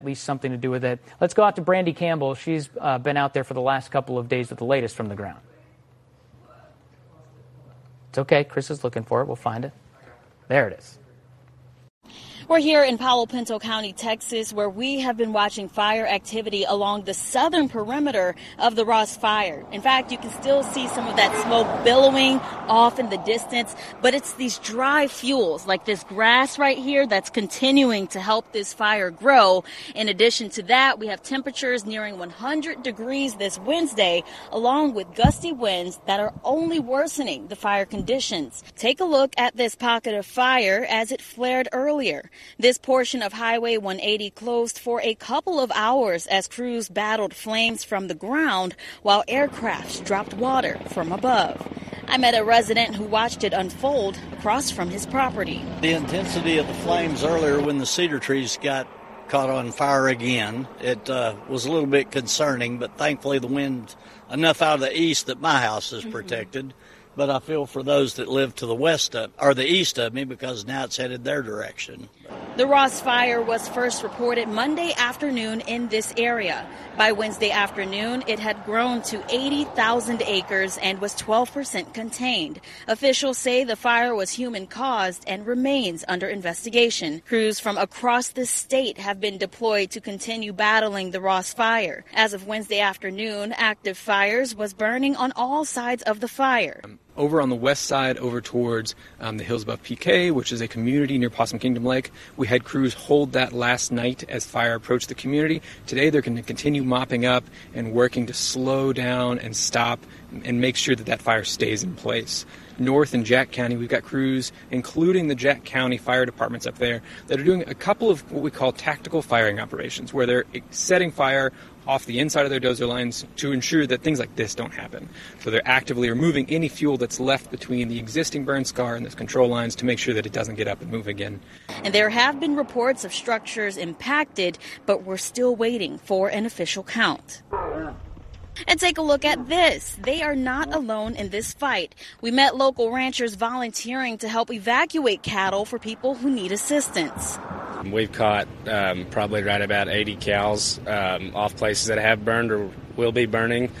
At least something to do with it. Let's go out to Brandy Campbell. She's been out there for the last couple of days with the latest from the ground. It's okay. Chris is looking for it. We'll find it. There it is. We're here in Palo Pinto County, Texas, where we have been watching fire activity along the southern perimeter of the Ross Fire. In fact, you can still see some of that smoke billowing off in the distance, but it's these dry fuels like this grass right here that's continuing to help this fire grow. In addition to that, we have temperatures nearing 100 degrees this Wednesday, along with gusty winds that are only worsening the fire conditions. Take a look at this pocket of fire as it flared earlier. This portion of Highway 180 closed for a couple of hours as crews battled flames from the ground while aircrafts dropped water from above. I met a resident who watched it unfold across from his property. The intensity of the flames earlier when the cedar trees got caught on fire again, it was a little bit concerning, but thankfully the wind enough out of the east that my house is protected. But I feel for those that live to the west or the east of me because now it's headed their direction. The Ross Fire was first reported Monday afternoon in this area. By Wednesday afternoon, it had grown to 80,000 acres and was 12% contained. Officials say the fire was human-caused and remains under investigation. Crews from across the state have been deployed to continue battling the Ross Fire. As of Wednesday afternoon, active fires was burning on all sides of the fire. Over on the west side, over towards the hills above PK, which is a community near Possum Kingdom Lake, we had crews hold that last night as fire approached the community. Today they're going to continue mopping up and working to slow down and stop and make sure that that fire stays in place. North in Jack County, we've got crews, including the Jack County fire departments up there, that are doing a couple of what we call tactical firing operations, where they're setting fire off the inside of their dozer lines to ensure that things like this don't happen. So they're actively removing any fuel that's left between the existing burn scar and those control lines to make sure that it doesn't get up and move again. And there have been reports of structures impacted, but we're still waiting for an official count. And take a look at this. They are not alone in this fight. We met local ranchers volunteering to help evacuate cattle for people who need assistance. We've caught probably right about 80 cows off places that have burned or will be burning,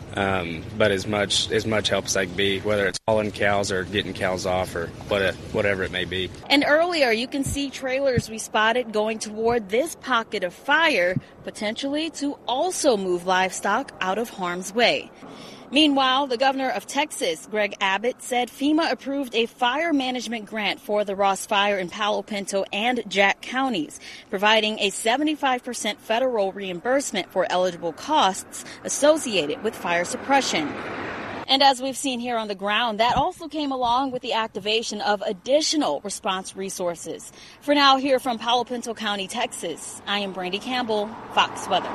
but as much help as I can be, whether it's hauling cows or getting cows off or whatever it may be. And earlier, you can see trailers we spotted going toward this pocket of fire, potentially to also move livestock out of harm's way. Meanwhile, the governor of Texas, Greg Abbott, said FEMA approved a fire management grant for the Ross Fire in Palo Pinto and Jack counties, providing a 75% federal reimbursement for eligible costs associated with fire suppression. And as we've seen here on the ground, that also came along with the activation of additional response resources. For now, here from Palo Pinto County, Texas, I am Brandy Campbell, Fox Weather.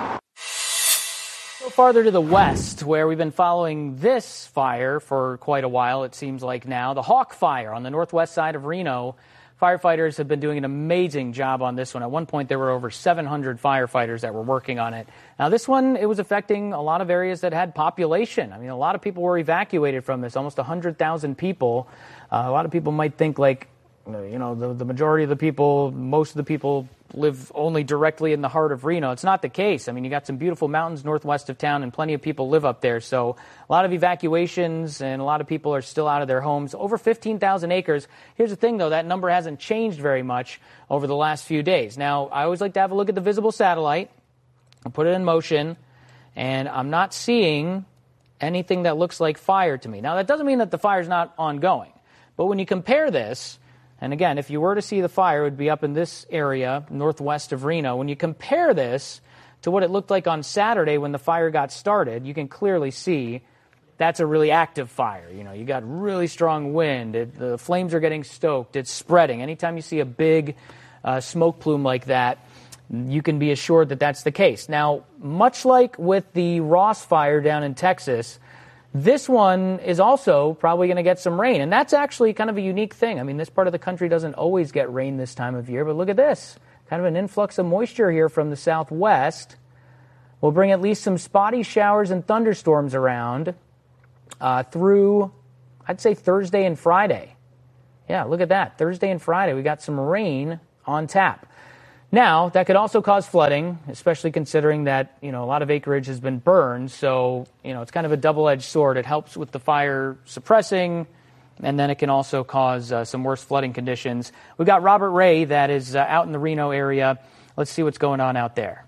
Go farther to the west, where we've been following this fire for quite a while, it seems like now. The Hawk Fire on the northwest side of Reno. Firefighters have been doing an amazing job on this one. At one point, there were over 700 firefighters that were working on it. Now, this one, it was affecting a lot of areas that had population. I mean, a lot of people were evacuated from this, almost 100,000 people. A lot of people might think, like, you know, the majority of the people, most of the people live only directly in the heart of Reno. It's not the case. I mean, you got some beautiful mountains northwest of town, and plenty of people live up there. So a lot of evacuations, and a lot of people are still out of their homes. Over 15,000 acres. Here's the thing, though. That number hasn't changed very much over the last few days. Now, I always like to have a look at the visible satellite. I'll put it in motion, and I'm not seeing anything that looks like fire to me. Now, that doesn't mean that the fire's not ongoing. But when you compare this, and again, if you were to see the fire, it would be up in this area, northwest of Reno. When you compare this to what it looked like on Saturday when the fire got started, you can clearly see that's a really active fire. You know, you got really strong wind. The flames are getting stoked. It's spreading. Anytime you see a big smoke plume like that, you can be assured that that's the case. Now, much like with the Ross Fire down in Texas, this one is also probably going to get some rain, and that's actually kind of a unique thing. I mean, this part of the country doesn't always get rain this time of year, but look at this. Kind of an influx of moisture here from the southwest will bring at least some spotty showers and thunderstorms around through, I'd say, Thursday and Friday. Yeah, look at that. Thursday and Friday, we got some rain on tap. Now, that could also cause flooding, especially considering that, a lot of acreage has been burned. So, it's kind of a double-edged sword. It helps with the fire suppressing, and then it can also cause some worse flooding conditions. We've got Robert Ray that is out in the Reno area. Let's see what's going on out there.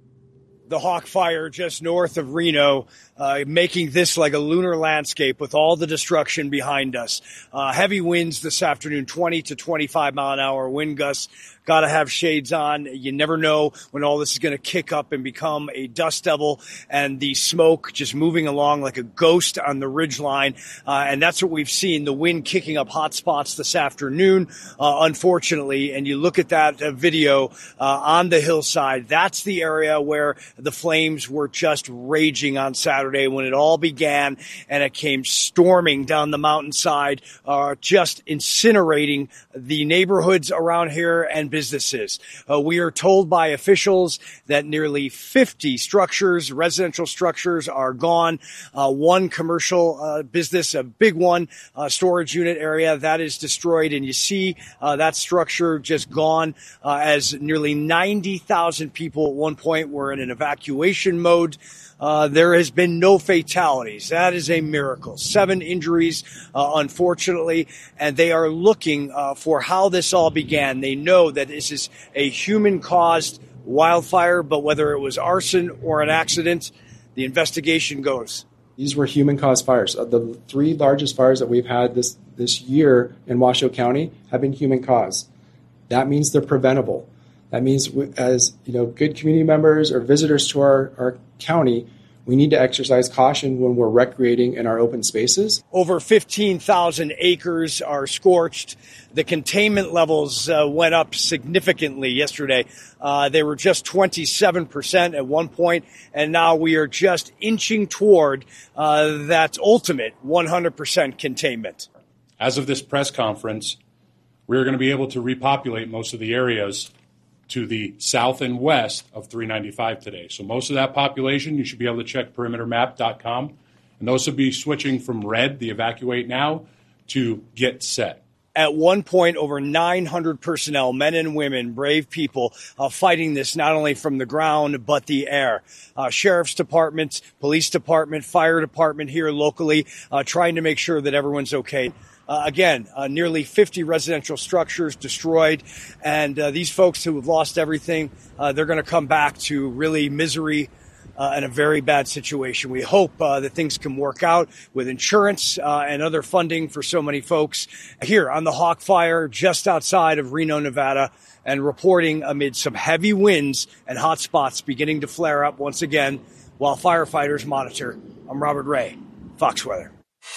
The Hawk Fire just north of Reno, making this like a lunar landscape with all the destruction behind us. Heavy winds this afternoon, 20 to 25 mile an hour wind gusts. Got to have shades on. You never know when all this is going to kick up and become a dust devil, and the smoke just moving along like a ghost on the ridgeline. And that's what we've seen, the wind kicking up hot spots this afternoon, unfortunately. And you look at that video on the hillside, that's the area where the flames were just raging on Saturday when it all began, and it came storming down the mountainside, just incinerating the neighborhoods around here and businesses. We are told by officials that nearly 50 structures, residential structures, are gone. One commercial business, a big one, storage unit area, that is destroyed. And you see that structure just gone as nearly 90,000 people at one point were in an evacuation mode. There has been no fatalities. That is a miracle. 7 injuries, unfortunately, and they are looking for how this all began. They know that this is a human-caused wildfire, but whether it was arson or an accident, the investigation goes. These were human-caused fires. The 3 largest fires that we've had this year in Washoe County have been human-caused. That means they're preventable. That means, as good community members or visitors to our county, we need to exercise caution when we're recreating in our open spaces. Over 15,000 acres are scorched. The containment levels went up significantly yesterday. They were just 27% at one point, and now we are just inching toward that ultimate 100% containment. As of this press conference, we're going to be able to repopulate most of the areas to the south and west of 395 today. So most of that population, you should be able to check perimetermap.com, and those will be switching from red, the evacuate now, to get set. At one point, over 900 personnel, men and women, brave people, fighting this not only from the ground but the air. Sheriff's department, police department, fire department here locally, trying to make sure that everyone's okay. Again, nearly 50 residential structures destroyed, and these folks who have lost everything, they're going to come back to really misery and a very bad situation. We hope that things can work out with insurance and other funding for so many folks. Here on the Hawk Fire, just outside of Reno, Nevada, and reporting amid some heavy winds and hot spots beginning to flare up once again while firefighters monitor. I'm Robert Ray, Fox Weather.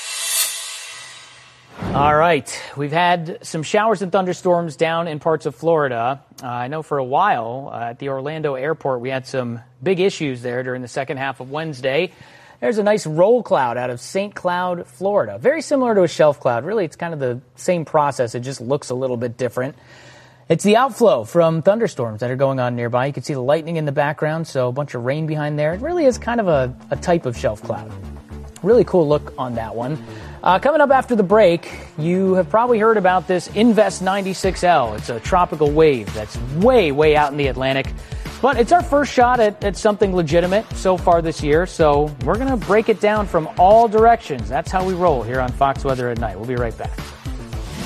All right. We've had some showers and thunderstorms down in parts of Florida. I know for a while at the Orlando airport we had some big issues there during the second half of Wednesday. There's a nice roll cloud out of St. Cloud, Florida. Very similar to a shelf cloud. Really, it's kind of the same process. It just looks a little bit different. It's the outflow from thunderstorms that are going on nearby. You can see the lightning in the background, so a bunch of rain behind there. It really is kind of a type of shelf cloud. Really cool look on that one. Coming up after the break, you have probably heard about this Invest 96L. It's a tropical wave that's way, way out in the Atlantic. But it's our first shot at something legitimate so far this year, so we're going to break it down from all directions. That's how we roll here on Fox Weather at Night. We'll be right back.